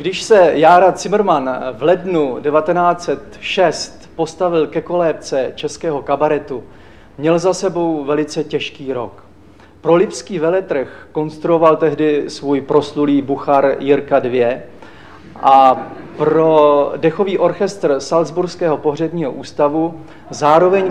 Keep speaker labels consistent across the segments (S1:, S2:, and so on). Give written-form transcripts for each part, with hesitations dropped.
S1: Když se Jára Cimrman v lednu 1906 postavil ke kolébce českého kabaretu, měl za sebou velice těžký rok. Pro lipský veletrh konstruoval tehdy svůj proslulý Buchar Jirka II a pro dechový orchestr Salzburského pohřebního ústavu zároveň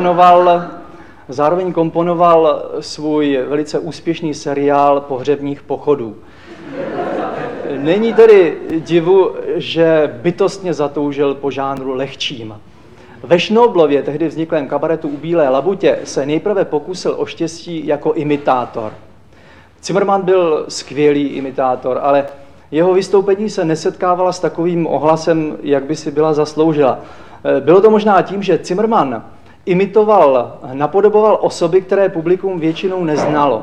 S1: komponoval svůj velice úspěšný seriál pohřebních pochodů. Není tedy divu, že bytostně zatoužil po žánru lehčím. Ve Šnoblově, tehdy vzniklém kabaretu u Bílé labutě, se nejprve pokusil o štěstí jako imitátor. Cimrman byl skvělý imitátor, ale jeho vystoupení se nesetkávala s takovým ohlasem, jak by si byla zasloužila. Bylo to možná tím, že Cimrman napodoboval osoby, které publikum většinou neznalo.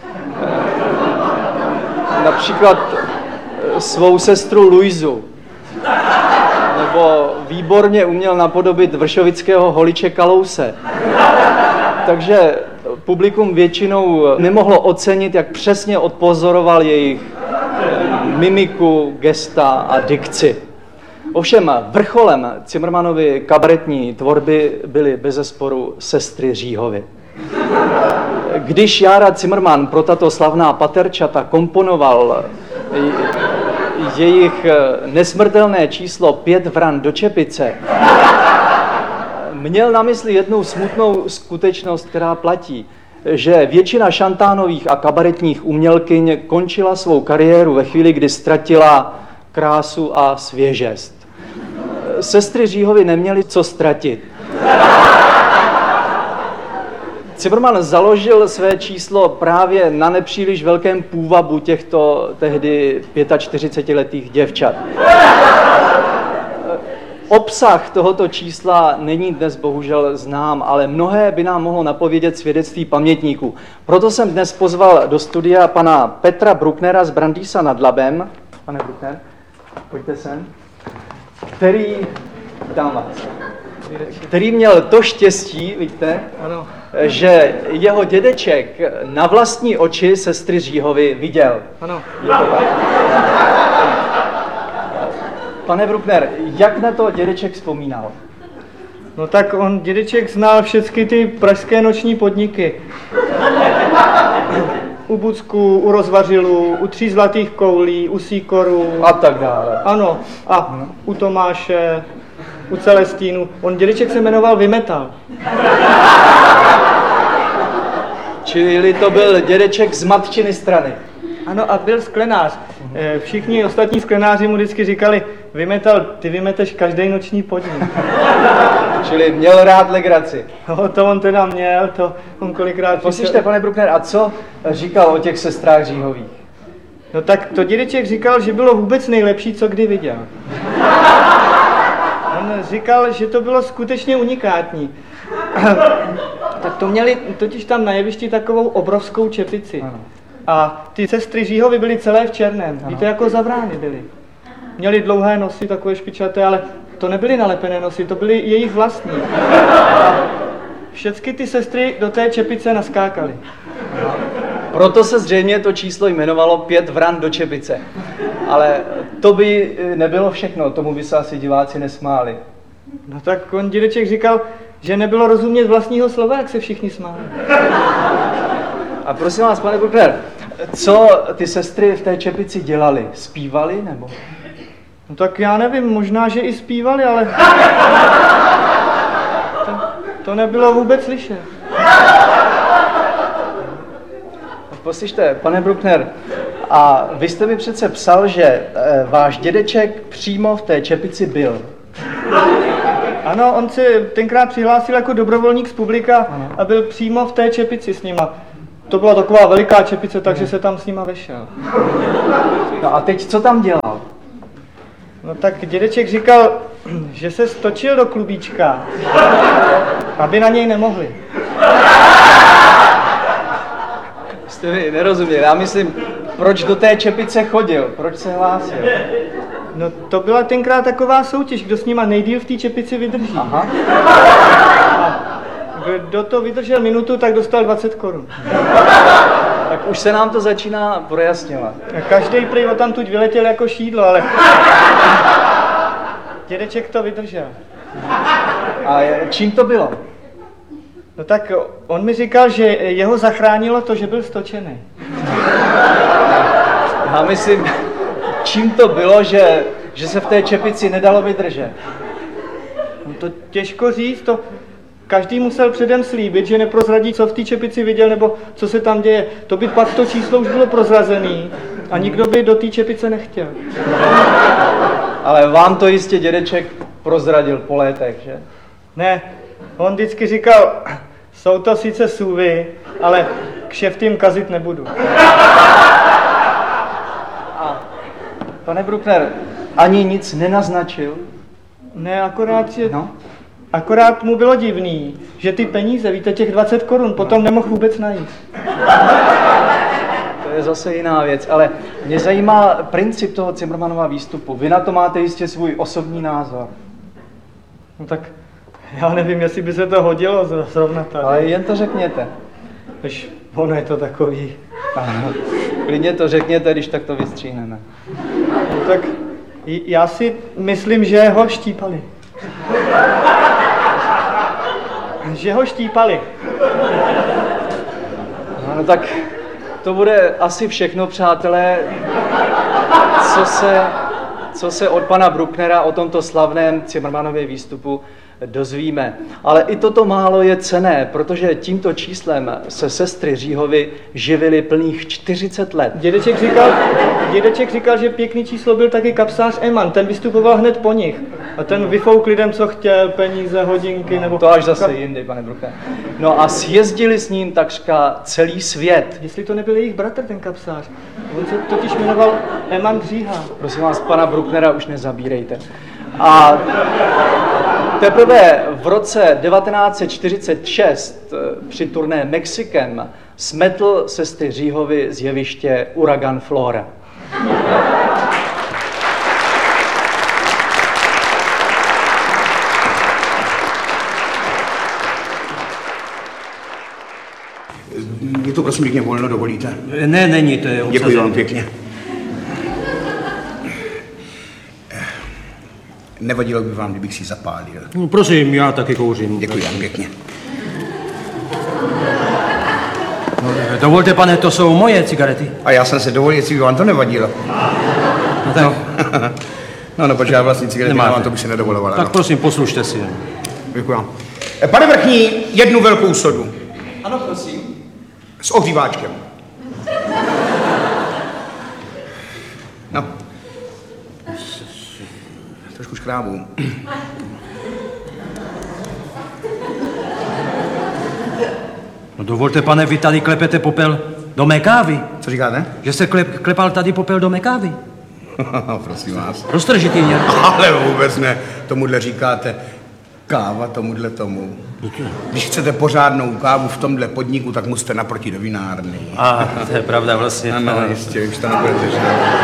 S1: Například svou sestru Luizu. Nebo výborně uměl napodobit vršovického holiče Kalouse. Takže publikum většinou nemohlo ocenit, jak přesně odpozoroval jejich mimiku, gesta a dikci. Ovšem vrcholem Cimrmanovy kabaretní tvorby byly bezesporu sestry Říhovy. Když Jára Cimrman pro tato slavná paterčata komponoval jejich nesmrtelné číslo 5 vran do čepice, měl na mysli jednu smutnou skutečnost, která platí, že většina šantánových a kabaretních umělkyň končila svou kariéru ve chvíli, kdy ztratila krásu a svěžest. Sestry Říhovy neměly co ztratit. Cimrman založil své číslo právě na nepříliš velkém půvabu těchto tehdy 45letých děvčat. Obsah tohoto čísla není dnes bohužel znám, ale mnohé by nám mohlo napovědět svědectví pamětníků. Proto jsem dnes pozval do studia pana Petra Brucknera z Brandýsa nad Labem. Pane Bruckner, pojďte sem. Který měl to štěstí, vidíte, ano, že jeho dědeček na vlastní oči sestry Říhovy viděl. Ano. Pane Bruckner, jak na to dědeček vzpomínal?
S2: No tak dědeček znal všechny ty pražské noční podniky. U Bucku, u Rozvařilu, u Tří zlatých koulí, u Sýkoru.
S1: A tak dále.
S2: Ano, a u Tomáše, u Celestínu. Dědeček se jmenoval Vymetal.
S1: Čili to byl dědeček z matčiny strany.
S2: Ano, a byl sklenář. Všichni ostatní sklenáři mu vždycky říkali, Vymetal, ty vymeteš každý noční podnik.
S1: Čili měl rád legraci.
S2: No, to on teda měl, to on kolikrát...
S1: Poslyšte, pane Bruckner, a co říkal o těch sestrách Říhových?
S2: No tak to dědeček říkal, že bylo vůbec nejlepší, co kdy viděl. On říkal, že to bylo skutečně unikátní. Tak to měli totiž tam na jevišti takovou obrovskou čepici. Ano. A ty sestry Říhovy byly celé v černém. Ano. Víte, jako zavrány byly. Měli dlouhé nosy, takové špičaté, ale to nebyly nalepené nosy, to byly jejich vlastní. A všechny ty sestry do té čepice naskákaly.
S1: Proto se zřejmě to číslo jmenovalo 5 vran do čepice. Ale to by nebylo všechno, tomu by se asi diváci nesmáli.
S2: No tak dědeček říkal, že nebylo rozumět vlastního slova, jak se všichni smáli.
S1: A prosím vás, pane Bruckner, co ty sestry v té čepici dělali? Zpívali nebo?
S2: No tak já nevím, možná, že i zpívali, ale to nebylo vůbec slyšet.
S1: Poslyšte, pane Bruckner, a vy jste mi přece psal, že váš dědeček přímo v té čepici byl.
S2: Ano, on se tenkrát přihlásil jako dobrovolník z publika a byl přímo v té čepici s nima. To byla taková veliká čepice, takže se tam s nima vešel.
S1: No a teď co tam dělal?
S2: No tak dědeček říkal, že se stočil do klubíčka, aby na něj nemohli.
S1: Jste mi nerozuměli, já myslím, proč do té čepice chodil, proč se hlásil?
S2: No to byla tenkrát taková soutěž, kdo s nima nejdýl v té čepici vydrží.
S1: Aha.
S2: A kdo to vydržel minutu, tak dostal 20 korun.
S1: Tak Tak už se nám to začíná projasňovat.
S2: Každý prý odtamtud vyletěl jako šídlo, ale dědeček to vydržel.
S1: A čím to bylo?
S2: No tak on mi říkal, že jeho zachránilo to, že byl stočený.
S1: Já myslím, čím to bylo, že se v té čepici nedalo vydržet?
S2: No to těžko říct, to každý musel předem slíbit, že neprozradí, co v té čepici viděl, nebo co se tam děje. To by pak to číslo už bylo prozrazený a nikdo by do té čepice nechtěl.
S1: Ale vám to jistě dědeček prozradil po létech, že?
S2: Ne, on vždycky říkal, jsou to sice sůvy, ale kšeft jim kazit nebudu.
S1: A pane Bruckner, ani nic nenaznačil?
S2: Ne, akorát mu bylo divný, že ty peníze, víte, těch 20 korun, potom nemohl vůbec najít.
S1: To je zase jiná věc, ale mě zajímá princip toho Cimrmanova výstupu. Vy na to máte jistě svůj osobní názor.
S2: No tak já nevím, jestli by se to hodilo zrovna tady.
S1: Ale jen to řekněte.
S2: Když ono je to takový.
S1: Ano, klidně to řekněte, když tak to vystříhneme.
S2: No tak já si myslím, že ho štípali. Že ho štípali.
S1: No tak to bude asi všechno, přátelé, co se od pana Brucknera o tomto slavném Cimrmanově výstupu dozvíme. Ale i toto málo je cenné, protože tímto číslem se sestry Říhovy živily plných 40 let.
S2: Dědeček říkal, že pěkný číslo byl taky kapsář Eman, ten vystupoval hned po nich. A ten vyfouk lidem, co chtěl, peníze, hodinky nebo...
S1: To až zase jindy, pane Bruckner. No a sjezdili s ním takřka celý svět.
S2: Jestli to nebyl jejich bratr, ten kapsář. On se totiž jmenoval Eman Dříha.
S1: Prosím vás, pana Brucknera už nezabírejte. A teprve v roce 1946 při turné Mexikem smetl sestry Říhovy z jeviště uragan Flora.
S3: Je to prosím pěkně volno, dovolíte?
S4: Ne, není, to je obsazené.
S3: Děkuji vám pěkně. Nevadilo by vám, kdybych si zapálil.
S4: No, prosím, já taky kouřím.
S3: Děkuji vám pěkně.
S4: No, dovolte, pane, to jsou moje cigarety.
S3: A já jsem se dovolil, jestli by vám to nevadilo.
S4: No tak.
S3: No, protože já vlastní cigarety
S4: Nemáte.
S3: nemám, to bych si nedovoloval.
S4: Tak prosím, poslušte si.
S3: Děkuji vám. Pane vrchní, jednu velkou sodu.
S2: Ano, prosím.
S3: S ohříváčkem. No. Trošku škrábu.
S4: No dovolte, pane, vy tady klepete popel do mé kávy.
S3: Co říkáte?
S4: Že jste klepal tady popel do mé kávy.
S3: Prosím vás.
S4: Roztržitý mě.
S3: Ale vůbec ne. Tomuhle říkáte káva tomuhle tomu. Když chcete pořádnou kávu v tomhle podniku, tak musíte naproti do vinárny.
S4: A to je pravda vlastně.
S3: Ano, jistě, už to nebudete, že?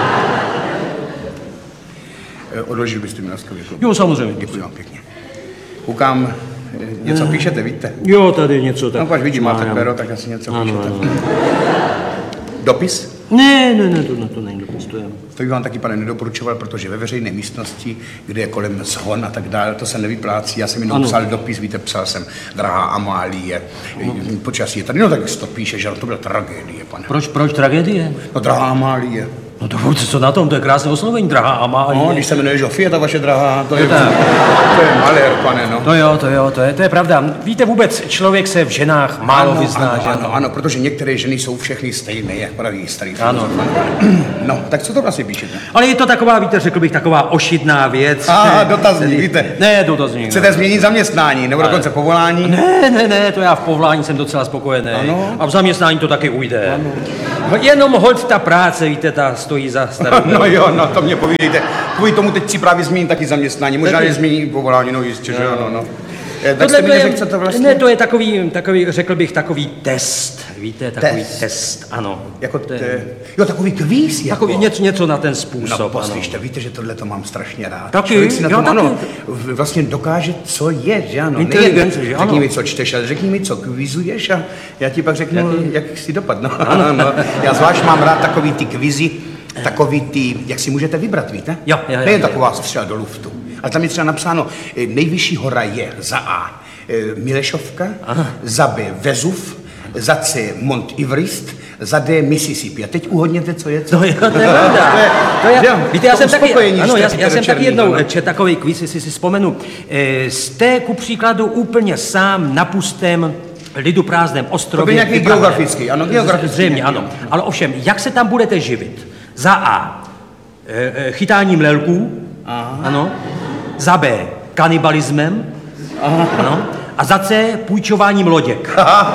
S3: Odložil byste mi laskavě.
S4: Jo, samozřejmě.
S3: Děkuji vám pěkně. Koukám, něco píšete, víte?
S4: Jo, tady něco tak.
S3: No, pač vidím, máte pero, tak asi něco píšete.
S4: Ano.
S3: Dopis?
S4: Ne, to není dopis, to je.
S3: To bych vám taky, pane, nedoporučoval, protože ve veřejné místnosti, kde je kolem zhon a tak dále, to se nevyplácí. Já jsem jenom psal dopis, víte, psal jsem, drahá Amálie, počasí je tady, no tak to píše, že to byla tragédie, pane.
S4: Proč tragédie?
S3: No, drahá Amálie.
S4: No dovolte, co na tom, to je krásné oslovení, drahá Amálie.
S3: No, když se jmenuje Žofie, ta vaše drahá, to je malér, pane, no.
S4: To je pravda. Víte, vůbec člověk se v ženách málo vyzná, že?
S3: Ano, protože některé ženy jsou všechny stejné, jak praví starý
S4: Ano.
S3: No, tak co to vlastně píšete?
S4: Ale je to taková, víte, řekl bych, taková ošidná věc.
S3: Dotazník, víte.
S4: Ne, dotazník.
S3: Chcete změnit zaměstnání, nebo dokonce povolání?
S4: Ne, to já v povolání jsem docela spokojený.
S3: Ano.
S4: A v zaměstnání to taky ujde.
S3: Ano.
S4: Jenom holt ta práce, víte, ta stojí za starou.
S3: No jo, no to mě povídejte. Kvůli tomu teď si právě změním taky zaměstnání, možná je změním povolání, no jistě, že ano, no. Tak jste mi neřekl, co to vlastně?
S4: Ne, to je takový, řekl bych, takový test. Víte, takový test, ano.
S3: Jako jo, takový kvíz, jako.
S4: Takový něco na ten způsob,
S3: No, poslyšte, víte, že tohle to mám strašně rád.
S4: Taky?
S3: Člověk si na tom,
S4: Jo, taky.
S3: ano, vlastně dokáže, co je, že ano.
S4: Inteligence, že ano.
S3: Řekni mi, co čteš, ale řekni mi, co kvízuješ a já ti pak řeknu, jak si dopadne. No. Já zvlášť mám rád takový ty kvízy, takový ty, jak si můžete vybrat, víte?
S4: Jo.
S3: Nejen taková střela do luftu. Ale tam je třeba napsáno, nejvyšší hora je za A Milešovka, za B Vezuv, za C Mont Everest, za D Mississippi. A teď uhodněte, co je co.
S4: No jo, to je pravda. Víte, já jsem taky jednou četl takový kvíz, jestli si vzpomenu. Jste ku příkladu úplně sám na pustém lidu prázdném ostrově.
S3: To by nějaký geografický, ano, geografický.
S4: Zřejmě, ano. Ale ovšem, jak se tam budete živit? Za A, chytáním lelků, ano. Za B, kanibalismem, ano. A za C, půjčováním loděk.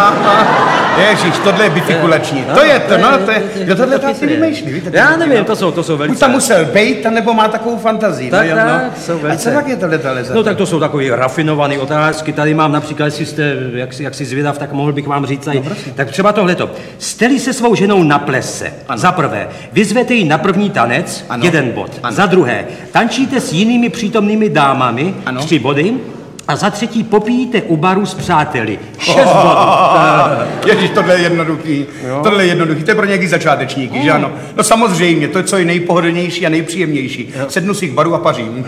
S3: Ježíš, tohle je bifikulační. To je to, kdo tohle to asi vymýšlí, víte?
S4: Já nevím, to jsou velice...
S3: Buď tam musel bejt, nebo má takovou fantazii.
S4: Tak,
S3: jsou velice... A co tak je tohle lezat?
S4: No tak to jsou takové rafinované otázky. Tady mám například, jestli jste jaksi zvědav, tak mohl bych vám říct. Tak třeba tohleto. Jste-li se svou ženou na plese, za prvé, vyzvete ji na první tanec, 1 bod. Za druhé, tančíte s jinými přítomnými dámami, 3 body. A za třetí popíjíte u baru s přáteli. 6 bodů.
S3: Ježíš, tohle je jednoduchý. Tohle je jednoduchý. To je pro nějaký začátečníky, že ano? No samozřejmě, to je co je nejpohodlnější a nejpříjemnější. Sednu si k baru a pařím.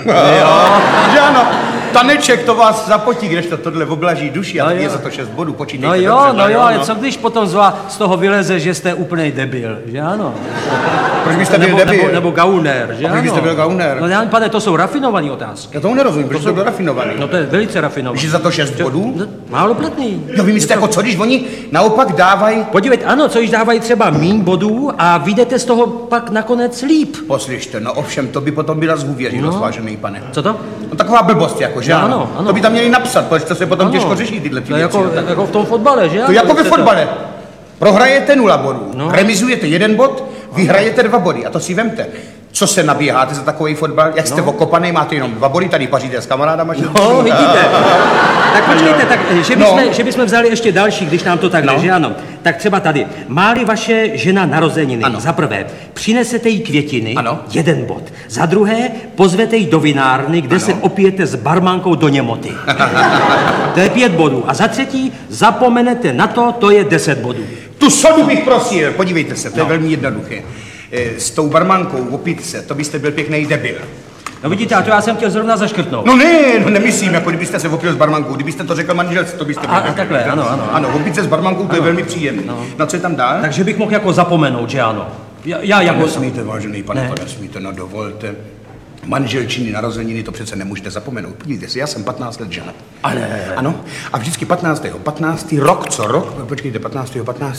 S3: Že ano? Taneček to vás zapotí, kdežto tohle oblaží duši a tak je za to 6 bodů, počítejte dobře.
S4: Ale co když potom z toho vyleze, že jste úplnej debil, že ano?
S3: Proč byste byl debil?
S4: Nebo gauner, že ano?
S3: Proč byste byl gauner?
S4: No já, pane, to jsou rafinované otázky.
S3: Já tomu nerozumím, proč to byl rafinovaný?
S4: No to je velice rafinovaný.
S3: Když je za to 6 bodů?
S4: Málo platný.
S3: Jo, vy myslíte, jako co, když oni naopak dávají...
S4: Podívejte, ano, co když dávají třeba míň bodů a vyjdete z toho pak nakonec líp.
S3: Poslyšte, no ovšem, to by potom byla zhůvěřilost, vážený pane.
S4: Co to?
S3: No taková blbost, jako, že ano? To by tam měli napsat, protože to se potom těžko řeší tyhle věci.
S4: Jako v tom fotbale, že?
S3: To jako ve fotbale. Prohrajete 0 bodů, remizujete 1 bod, vyhrajete 2 body a to si vemte. Co se nabíháte za takový fotbal? Jak jste okopaný, máte jenom 2 body, tady paříte s kamarádama.
S4: No, vidíte. Tak počkejte, tak, že bychom vzali ještě další, když nám to tak jde, že ano. Tak třeba tady. Má-li vaše žena narozeniny, za prvé, přinesete jí květiny, 1 bod. Za druhé, pozvete jí do vinárny, kde se opijete s barmankou do němoty. To je 5 bodů. A za třetí, zapomenete na to je 10 bodů.
S3: Tu sodu bych prosil, podívejte se, to je velmi jednoduché. S tou barmankou opít se, to byste byl pěkný debil.
S4: No vidíte, a to já jsem chtěl zrovna zaškrtnout.
S3: No nemyslím, jako kdybyste se opil s barmankou, kdybyste to řekl manželce, to byste byl.
S4: A takhle, ano.
S3: Ano, opít se s barmankou, to je velmi příjemné. No co je tam dál?
S4: Takže bych mohl jako zapomenout, že ano. Já jako...
S3: Nesmíte, vážený pane, to nesmíte, no dovolte. Manželčiny, narozeniny, to přece nemůžete zapomenout. Podívejte si, já jsem 15 let ženat. Ano, a vždycky 15. rok co rok, počkejte, 15.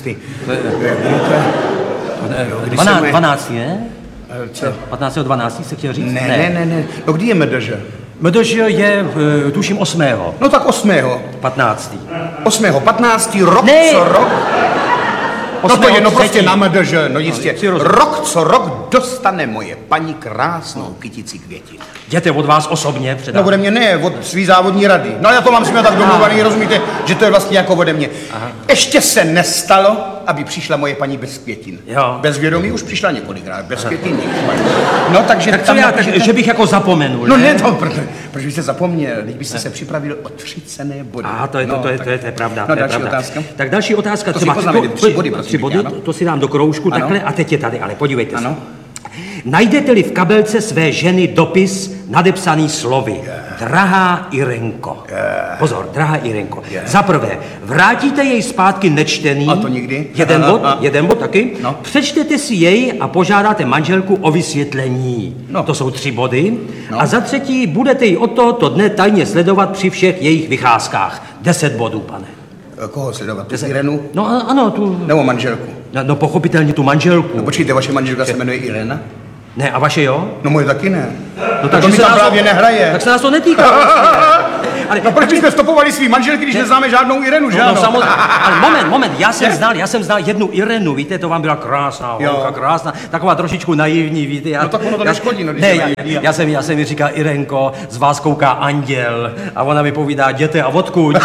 S4: 12, ne?
S3: Co?
S4: 15. 12. se chtěl říct?
S3: Ne. No kdy je MDŽ?
S4: MDŽ je, tuším, 8.
S3: No tak 8.
S4: 15.
S3: 8. 15. rok co rok? No to je prostě na MDŽ, no jistě. Rok co rok dostane moje paní krásnou kytici květin.
S4: Jděte od vás osobně předám.
S3: No ode mě ne, od svý závodní rady. No já to mám s nimi tak domluvaný, rozumíte, že to je vlastně jako ode mě. Ještě se nestalo, aby přišla moje paní bez květin. Bez vědomí už přišla několikrát, bez květin. No takže...
S4: Tak co já, že bych jako zapomenul,
S3: no ne, to, proč byste zapomněl, když byste se připravil o 3 cenné body.
S4: To je pravda.
S3: No další otázka.
S4: Tak další otázka
S3: to
S4: třeba...
S3: 3 body, prosím.
S4: 3 body, to si dám do kroužku takhle a teď je tady, ale podívejte se.
S3: Ano.
S4: Najdete-li v kabelce své ženy dopis nadepsaný slovy Drahá Irenko. Pozor, drahá Irenko. Za prvé, vrátíte jej zpátky nečtený.
S3: A to nikdy.
S4: 1 bod taky. No. Přečtete si jej a požádáte manželku o vysvětlení. No. To jsou 3 body. No. A za třetí, budete ji od tohoto dne tajně sledovat při všech jejich vycházkách. 10 bodů, pane.
S3: Koho sledovat? Tu Irenu?
S4: No ano, tu...
S3: Nebo manželku?
S4: No pochopitelně tu manželku.
S3: No počkejte, vaše manželka se jmenuje Irena?
S4: Ne, a vaše jo?
S3: No moje taky ne.
S4: No
S3: tak to mi tam právě nehraje.
S4: Tak se nás to netýká.
S3: Ale no proč bychom stopovali svý manželky, když neznáme žádnou Irenu, že ano?
S4: Samozřejmě, ale moment, já jsem znal jednu Irenu, víte, to vám byla krásná holka, krásná, taková trošičku naivní, víte.
S3: No tak ono to neškodí, no, když
S4: ne, já jsem mi říkal, Irenko, z vás kouká anděl, a ona mi povídá, jděte a odkud.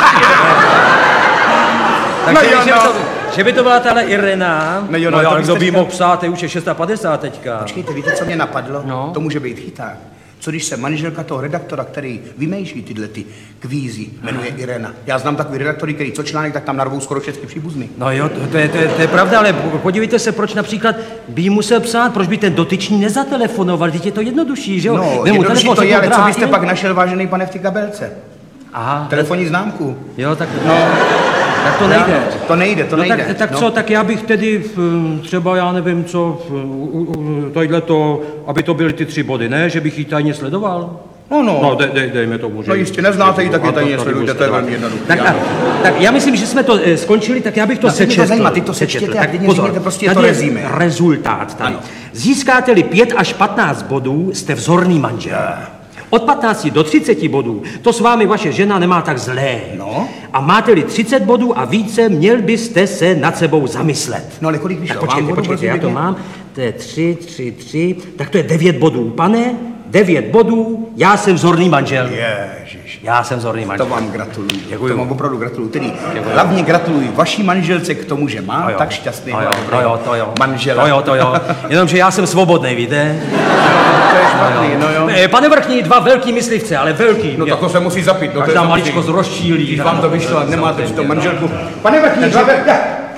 S4: Takže že by to byla tahle Irena, ale kdo by mohl psát, už je 650 teďka.
S3: Počkejte, víte, co mě napadlo?
S4: No.
S3: To může být chyták. Co když se manželka toho redaktora, který vymýšlí tyhle ty kvízy, jmenuje Irena. Já znám takový redaktory, který co článek, tak tam narvou skoro všechny příbuzny.
S4: No jo, to je pravda, ale podívejte se, proč například by jí musel psát, proč by ten dotyčný nezatelefonoval, teď je to jednodušší, že jo?
S3: No, jednodušší to je, ale co byste pak našel, vážený pane, v té kabelce?
S4: Aha.
S3: Telefonní známku.
S4: Jo, tak... No. Tak to nejde.
S3: To nejde.
S4: Tak co, tak já bych tedy třeba, já nevím co, tohle to, aby to byly ty 3 body, ne? Že bych ji tajně sledoval? No, dejme tomu, že...
S3: No jistě, neznáte ji, tak je tajně sledujte, to je velmi jednoduché.
S4: Tak já myslím, že jsme to skončili, tak já bych to sečetl.
S3: Ty to sečtěte a teď
S4: pozor,
S3: řekněte prostě to rezime.
S4: Rezultát tady. Získáte-li 5 až 15 bodů, jste vzorný manžel. Od 15 do 30 bodů, to s vámi vaše žena nemá tak zlé.
S3: No.
S4: A máte-li 30 bodů a více, měl byste se nad sebou zamyslet.
S3: No ale kolik vyšlo?
S4: Počkejte, já to mám. To je 3, tak to je 9 bodů. Pane, 9 bodů, já jsem vzorný manžel.
S3: Ježiš.
S4: Já jsem vzorný manžel.
S3: To vám gratuluji.
S4: Děkuju.
S3: To vám opravdu gratuluji. Tedy hlavně gratuluji vaší manželce k tomu, že má tak šťastný manžela.
S4: To jo. Jenomže já jsem svobodný, víte?
S3: To je špatný, no jo.
S4: Pane vrchní, 2 velký myslivce, ale velký.
S3: No tak to se musí zapít. No,
S4: každá maličko zrozčílí.
S3: Když vám to vyšlo, nemáte to manželku. Pane vrchní, 2 velký.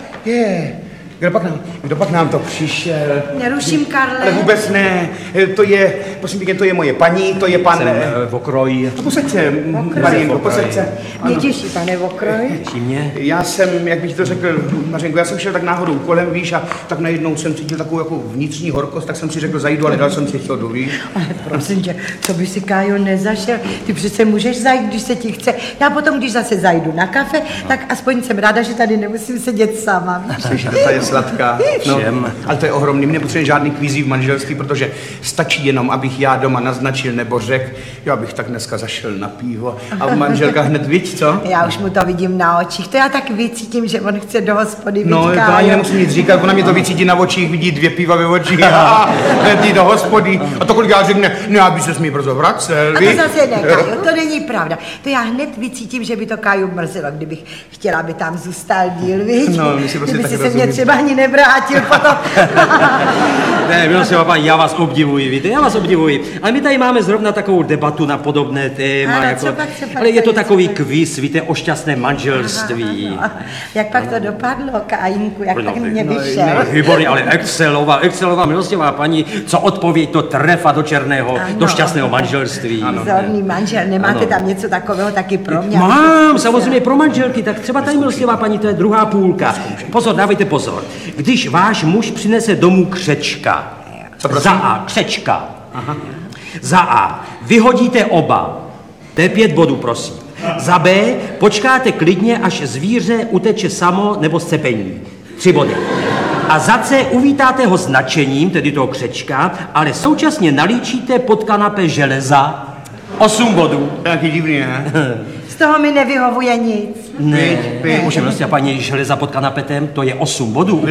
S3: Kdo pak nám to přišel?
S5: Neruším, Karle.
S3: Ale vůbec ne. To je, prosím pěkně, to je moje paní, to je pan...
S4: Jsem Vokroj.
S3: No posaďte, Marienko, posaďte.
S5: Mě těší, pane Vokroj.
S4: Těší mě.
S3: Já jsem, jak bych to řekl, Mařenko, já jsem šel tak náhodou kolem, víš, a tak najednou jsem cítil takovou jako vnitřní horkost, tak jsem si řekl, zajdu, ale dal jsem si chodu, víš.
S5: Ale prosím tě, co by si, Kájo, nezašel? Ty přece můžeš zajít, když se ti chce. Já potom, když zase zajdu na kafe, tak aspoň jsem ráda, že tady nemusím sedět sama, víš?
S3: Sladká. No, ale to je ohromný. My nepotřebujeme žádný kvízí v manželství, protože stačí jenom, abych já doma naznačil nebo řekl, já bych tak dneska zašel na pivo a manželka hned víš, co?
S5: Já už mu to vidím na očích. To já tak vycítím, že on chce do hospody.
S3: No, to ani nemusím nic říkat, ona mě to vycítí na očích, vidí 2 piva ve očích a hned jít do hospody. A to kolikrát řekne, no já bych se smí brzo vracel.
S5: A to zase ne, Kájo, to není pravda. To já hned vycítím, že by to Káju mrzelo, kdybych chtěla, aby tam zůstal díl, víš?
S3: No, my si prostě
S5: kdyby
S3: tak
S5: se mě třeba ani nevrátil potom.
S4: Ne, milostivá paní, já vás obdivuji, víte, já vás obdivuji. Ale my tady máme zrovna takovou debatu na podobné téma,
S5: Ale
S4: jako,
S5: co pak
S4: ale je to takový kvíz, víte, o šťastném manželství.
S5: Jak pak to dopadlo, Kájinku, jak tak mě vyšel?
S4: Výborně, ale excelová milostivá paní, co odpověď to trefa do černého, do šťastného manželství.
S5: Vzorný manžel, nemáte tam něco takového taky pro mě?
S4: Mám, samozřejmě pro manželky, tak třeba tady milostivá paní, to je druhá půlka. Pozor, dávejte pozor. Když váš muž přinese domů křečka, za A, křečka, za A, vyhodíte oba, to je 5 bodů, prosím. Za B, počkáte klidně, až zvíře uteče samo nebo z cepení, 3 body. A za C, uvítáte ho značením, tedy toho křečka, ale současně nalíčíte pod kanapé železa, 8 bodů.
S3: Taky divný, ne?
S5: Z toho mi nevyhovuje nic.
S4: Ne, už je prostě paní železa pod kanapetem, to je 8 bodů.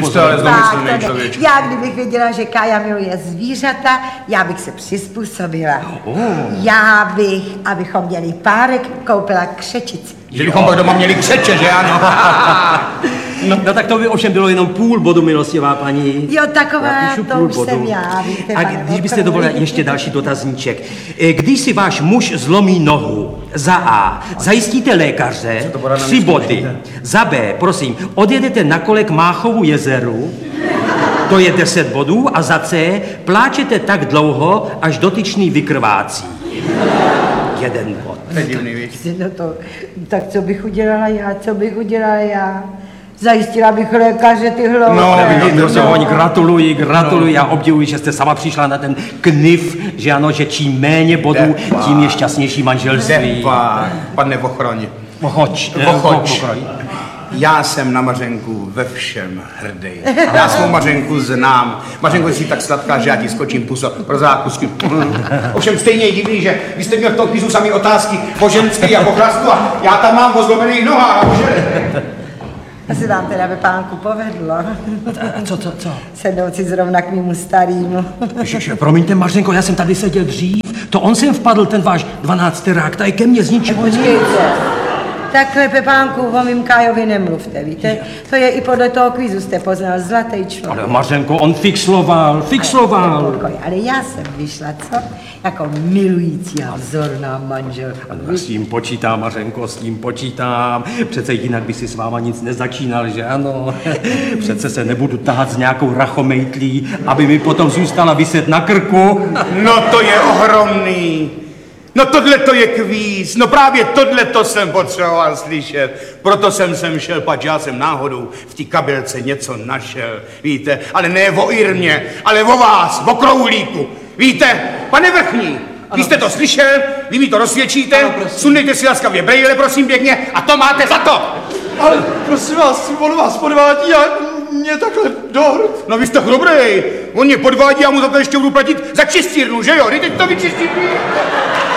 S5: Já kdybych věděla, že Kája miluje zvířata, já bych se přizpůsobila. Já bych, abychom měli párek, koupila křečici.
S3: Že bychom pak doma měli křeče, že ano?
S4: No tak to by ovšem bylo jenom 0,5 bodu, milostivá paní.
S5: Jo, taková, to už
S4: bodu.
S5: jsem já, víte,
S4: a když byste dovolili ještě další dotazníček. Když si váš muž zlomí nohu, za A, zajistíte lékaře, 3 body. Za B, prosím, odjedete na kole k Máchovu jezeru, to je 10 bodů. A za C, pláčete tak dlouho, až dotyčný vykrvácí. 1 bod.
S3: To je divný, víš?
S5: No to, tak co bych udělala já? Zajistila bych lékaře ty hlavy.
S4: No, gratuluji, já obdivuji, že jste sama přišla na ten knif, že ano, že čím méně bodů, tím je šťastnější manželství.
S3: Pane Vochroň.
S4: Vochoč.
S3: Já jsem na Mařenku ve všem hrdý. Já svou Mařenku znám. Mařenko je si tak sladká, že já ti skočím puso pro zákusky. Ovšem stejně je divný, že vy jste měl v tom kvízu samý otázky po ženský a po chlastu a já tam mám o zlomených nohách, že?
S5: Asi vám teda ve pánku povedlo.
S4: Co?
S5: Sednout si zrovna k mému starýmu.
S4: Promiňte, Mařenko, já jsem tady seděl dřív. To on sem vpadl, ten váš 12. rák, tady ke mně z ničeho nic.
S5: Takhle, Pepánku, o mým Kájovi nemluvte, víte? To je i podle toho kvízu, jste poznal, zlatý člověk.
S4: Ale Mařenko, on fixloval.
S5: Ale já jsem vyšla, co? Jako milující a vzorná manželka.
S4: Já s tím počítám, Mařenko, s tím počítám. Přece jinak by si s váma nic nezačínal, že ano? Přece se nebudu tahat s nějakou rachomejtlí, aby mi potom zůstala viset na krku.
S3: No to je ohromný. No tohle to je kvíz, no právě tohle to jsem potřeboval slyšet. Proto jsem sem šel, pač já jsem náhodou v té kabelce něco našel, víte, ale ne o Irmě, ale o vás, o Kroulíku. Víte, pane Vrchní, vy jste to slyšel, vy mi to rozsvědčíte, sundejte si laskavě brejle, prosím pěkně, a to máte za to.
S1: Ale prosím vás, on vás podvádí a mě takhle dohrt.
S3: No vy jste chrobrej, on mě podvádí a mu za to ještě budu platit za čistírnu, že jo? Teď to vyčistí.